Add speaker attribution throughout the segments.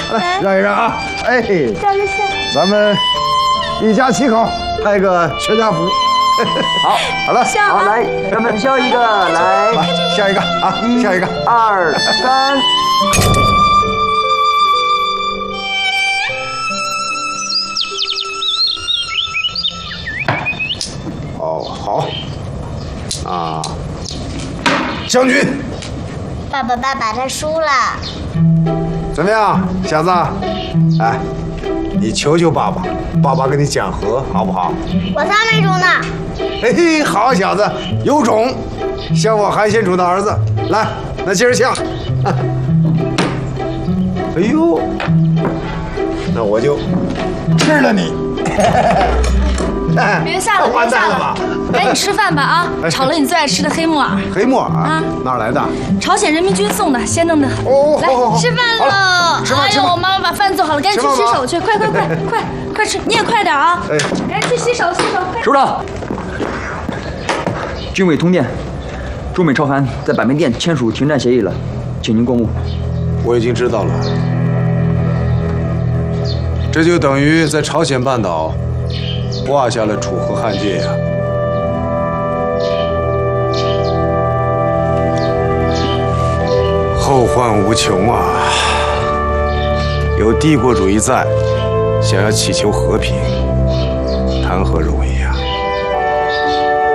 Speaker 1: 来让一让啊！哎，
Speaker 2: 照个相。
Speaker 1: 咱们一家7口拍个全家福。
Speaker 3: 好，
Speaker 1: 好了，
Speaker 3: 好来，咱们笑一个，来，
Speaker 1: 笑一个啊，笑一个
Speaker 3: ，1、2、3。
Speaker 1: 哦，好。啊，将军，
Speaker 2: 爸爸，他输了。
Speaker 1: 怎么样，小子？哎，你求求爸爸，爸爸跟你讲和，好不好？
Speaker 2: 我才没输呢。
Speaker 1: 嘿嘿，好小子，有种，像我韩先主的儿子。来，那接着呛。哎呦，那我就吃了你。
Speaker 4: 别下了，
Speaker 1: 完蛋了吧？
Speaker 4: 赶紧吃饭吧啊！炒了你最爱吃的黑木耳。
Speaker 1: 黑木耳啊？哪儿来的？
Speaker 4: 朝鲜人民军送的，鲜嫩的。
Speaker 1: 哦，
Speaker 4: 来吃饭喽！
Speaker 1: 吃饭。
Speaker 4: 哎呦，我妈妈把饭做好了，赶紧去洗手去，快吃！你也快点啊！赶紧去洗手。
Speaker 3: 首长，军委通电，中美朝韩在板门店签署停战协议了，请您过目。
Speaker 1: 我已经知道了，这就等于在朝鲜半岛画下了楚河汉界呀。后患无穷啊！有帝国主义在，想要祈求和平，谈何容易啊！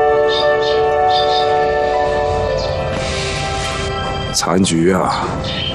Speaker 1: 残局啊！